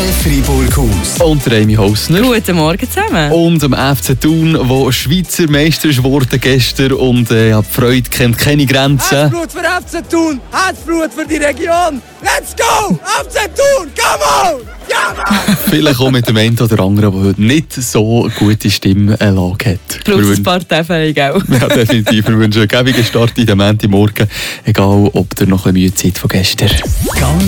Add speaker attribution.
Speaker 1: Freiburg aus.
Speaker 2: Und der Amy Hausner.
Speaker 3: Guten Morgen zusammen.
Speaker 2: Und am FC Thun, wo Schweizer Meister wurde gestern. Und die Freude kennt keine Grenzen.
Speaker 4: Herzblut für FC Thun, Herzblut für die Region. Let's go! FC Thun, come on! Ja, Mann!
Speaker 2: Vielleicht auch mit dem einen oder anderen, der heute nicht so gute Stimmlage hat.
Speaker 3: Braucht ein paar Täfelchen, gell?
Speaker 2: Ja, definitiv. Wir wünschen einen gäbigen Start in den Montagmorgen. Egal, ob ihr noch ein bisschen müde seid von gestern.